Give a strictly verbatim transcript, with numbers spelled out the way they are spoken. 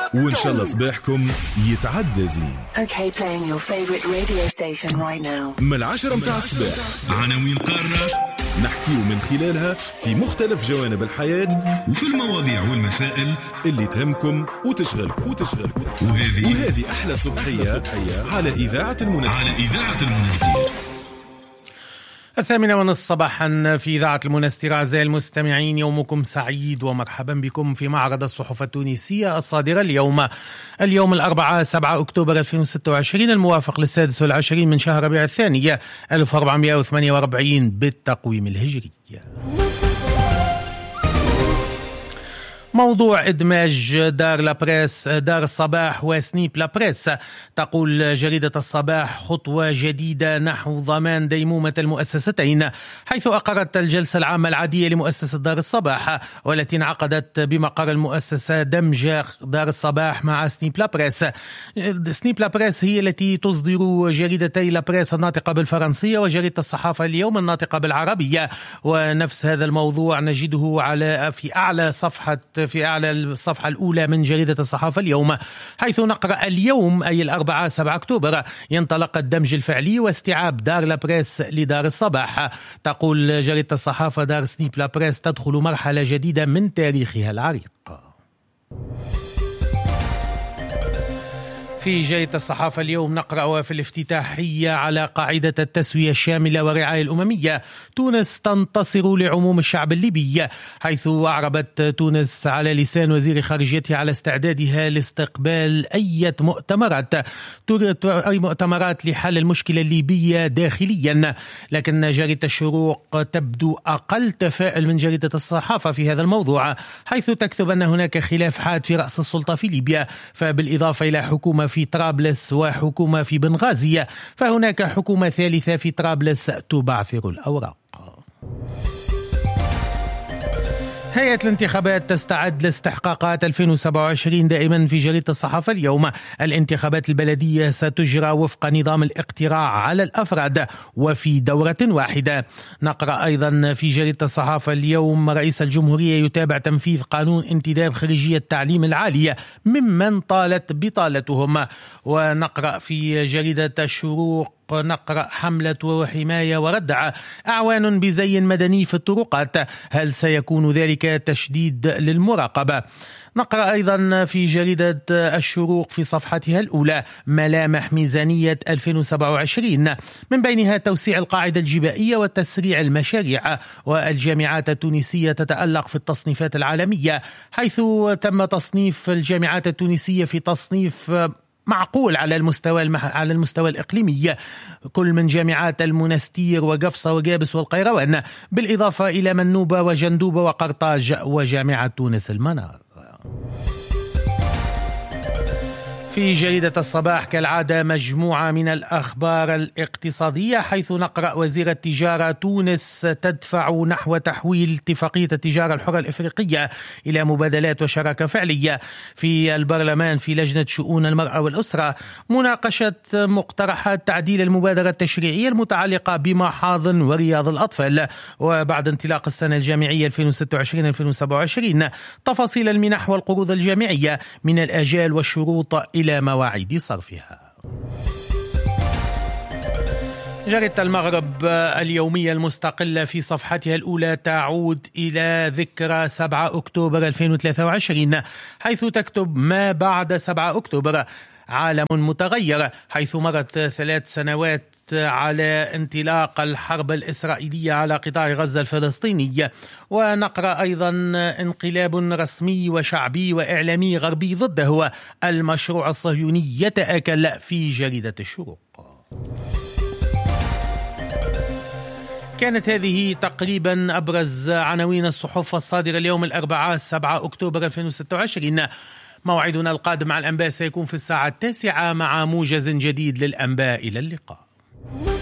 وإن شاء الله صباحكم يتعدى زين. Okay, playing your favorite radio station right now. من العشرة متاع الصباح عناوين قارة نحكيه من خلالها في مختلف جوانب الحياة وفي المواضيع والمسائل اللي تهمكم وتشغلكم وتشغلكم وهذه وهذه أحلى صبحية على إذاعة المنستير. على إذاعة المنستير. الثامنة ونصف صباحا في إذاعة المنستير. أعزائي المستمعين، يومكم سعيد ومرحبا بكم في معرض الصحف التونسية الصادرة اليوم اليوم الأربعاء سبعة أكتوبر ألفين وستة وعشرين الموافق للسادس والعشرين من شهر ربيع الثاني ألف وأربعمائة وثمانية وأربعين بالتقويم الهجري. موضوع إدماج دار لابريس دار الصباح وسنيب لابريس. تقول جريدة الصباح خطوة جديدة نحو ضمان ديمومة المؤسستين، حيث أقرت الجلسة العامة العادية لمؤسسة دار الصباح والتي انعقدت بمقر المؤسسة دمج دار الصباح مع سنيب لابريس. سنيب لابريس هي التي تصدر جريدتي لابريس الناطقة بالفرنسية وجريدة الصحافة اليوم الناطقة بالعربية، ونفس هذا الموضوع نجده على في أعلى صفحة في أعلى الصفحة الأولى من جريدة الصحافة اليوم، حيث نقرأ اليوم أي الأربعاء سبعة أكتوبر ينطلق الدمج الفعلي واستيعاب دار لابريس لدار الصباح. تقول جريدة الصحافة دار سنيب لابريس تدخل مرحلة جديدة من تاريخها العريق. في جريدة الصحافة اليوم نقرأ في الافتتاحية على قاعدة التسوية الشاملة والرعاية الأممية تونس تنتصر لعموم الشعب الليبي، حيث أعربت تونس على لسان وزير خارجيتها على استعدادها لاستقبال أي مؤتمرات أي مؤتمرات لحل المشكلة الليبية داخليا. لكن جريدة الشروق تبدو أقل تفاؤل من جريدة الصحافة في هذا الموضوع، حيث تكتب أن هناك خلاف حاد في رأس السلطة في ليبيا، فبالإضافة إلى حكومة في طرابلس وحكومة في بنغازي فهناك حكومة ثالثة في طرابلس تبعثر الأوراق. هيئة الانتخابات تستعد لاستحقاقات ألفين وسبعة وعشرين دائما في جريدة الصحافة اليوم. الانتخابات البلدية ستجرى وفق نظام الاقتراع على الأفراد وفي دورة واحدة. نقرأ أيضا في جريدة الصحافة اليوم رئيس الجمهورية يتابع تنفيذ قانون انتداب خريجية التعليم العالي ممن طالت بطالتهم. ونقرأ في جريدة الشروق نقرأ حملة حماية وردع أعوان بزي مدني في الطرقات، هل سيكون ذلك تشديد للمراقبة؟ نقرأ أيضا في جريدة الشروق في صفحتها الأولى ملامح ميزانية ألفين وسبعة وعشرين، من بينها توسيع القاعدة الجبائية وتسريع المشاريع. والجامعات التونسية تتألق في التصنيفات العالمية، حيث تم تصنيف الجامعات التونسية في تصنيف معقول على المستوى المح... على المستوى الإقليمي، كل من جامعات المنستير وقفصة وقابس والقيروان، بالإضافة إلى منوبة وجندوبة وقرطاج وجامعة تونس المنار. في جريدة الصباح كالعادة مجموعة من الأخبار الاقتصادية، حيث نقرأ وزير التجارة تونس تدفع نحو تحويل اتفاقية التجارة الحرة الإفريقية إلى مبادلات وشراكة فعلية. في البرلمان في لجنة شؤون المرأة والأسرة مناقشة مقترحات تعديل المبادرة التشريعية المتعلقة بمحاضن ورياض الأطفال. وبعد انطلاق السنة الجامعية ألفين وستة وعشرين ألفين وسبعة وعشرين تفاصيل المنح والقروض الجامعية من الآجال والشروط إلى مواعيد صرفها. جريدة المغرب اليومية المستقلة في صفحتها الأولى تعود إلى ذكرى سبعة أكتوبر ألفين وثلاثة وعشرين، حيث تكتب ما بعد سبعة أكتوبر عالم متغير، حيث مرت ثلاث سنوات على انطلاق الحرب الإسرائيلية على قطاع غزة الفلسطيني. ونقرأ أيضا انقلاب رسمي وشعبي وإعلامي غربي ضده، المشروع الصهيوني يتآكل في جريدة الشروق. كانت هذه تقريبا أبرز عناوين الصحف الصادرة اليوم الأربعاء سبعة أكتوبر ألفين وستة وعشرين. موعدنا القادم مع الأنباء سيكون في الساعة التاسعة مع موجز جديد للأنباء. إلى اللقاء.